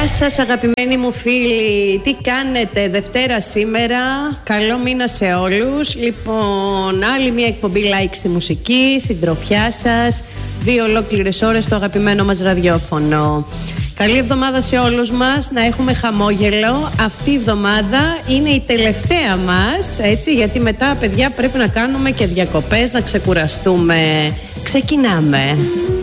Γεια σας αγαπημένοι μου φίλοι, τι κάνετε Δευτέρα σήμερα, καλό μήνα σε όλους. Λοιπόν, άλλη μια εκπομπή like στη μουσική, συντροφιά σας, 2 ολόκληρες ώρες στο αγαπημένο μας ραδιόφωνο. Καλή εβδομάδα σε όλους μας, να έχουμε χαμόγελο. Αυτή η εβδομάδα είναι η τελευταία μας, έτσι, γιατί μετά παιδιά πρέπει να κάνουμε και διακοπές, να ξεκουραστούμε. Ξεκινάμε.